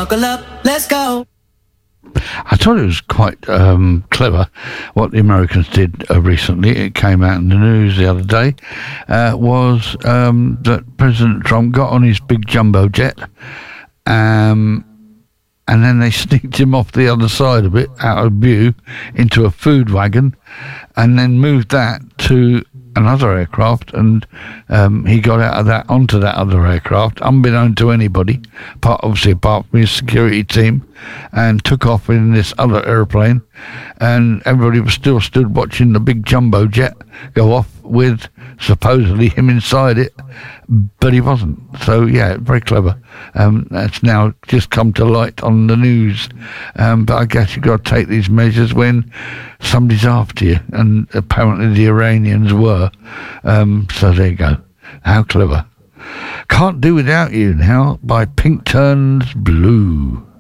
Buckle up, let's go. I thought it was quite clever what the Americans did recently. It came out in the news the other day. Was that President Trump got on his big jumbo jet, and then they sneaked him off the other side of it, out of view, into a food wagon, and then moved that to another aircraft, and he got out of that onto that other aircraft, unbeknown to anybody, obviously apart from his security team, and took off in this other airplane, and everybody was still stood watching the big jumbo jet go off with supposedly him inside it, but he wasn't. So yeah, very clever. That's now just come to light on the news, but I guess you've got to take these measures when somebody's after you, and apparently the Iranians were. So there you go. How clever. Can't Do Without You now by Pink Turns Blue.